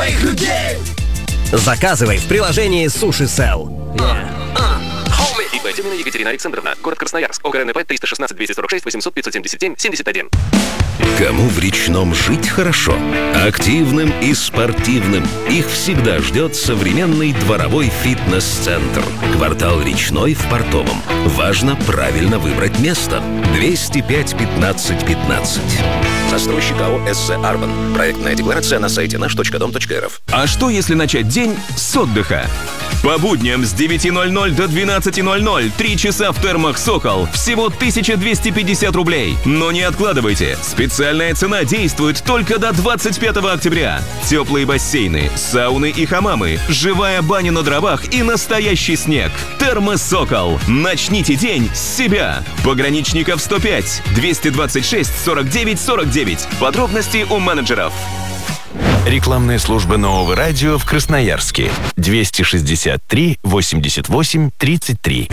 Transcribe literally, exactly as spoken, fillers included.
своих людей. Заказывай в приложении Суши Сел. Yeah. ИП Тюмина Екатерина Александровна. Город Красноярск. ОГРНП триста шестнадцать двести сорок шесть восемьсот пятьсот семьдесят семь семьдесят один. Кому в Речном жить хорошо? Активным и спортивным. Их всегда ждет современный дворовой фитнес-центр. Квартал Речной в Портовом. Важно правильно выбрать место. двести пять пятнадцать пятнадцать. Застройщик АО СЗ Арбан. Проектная декларация на сайте наш точка дом точка эр эф. А что, если начать день с отдыха? По будням с девяти ноль-ноль до двенадцати ноль-ноль. Три часа в термах «Сокол». Всего тысяча двести пятьдесят рублей. Но не откладывайте. Специальная цена действует только до двадцать пятого октября. Теплые бассейны, сауны и хамамы, живая баня на дровах и настоящий снег. Термы «Сокол». Начните день с себя. Пограничников сто пять. двести двадцать шесть сорок девять сорок девять. Подробности у менеджеров. Рекламная служба Нового радио в Красноярске. двести шестьдесят три восемьдесят восемь тридцать три.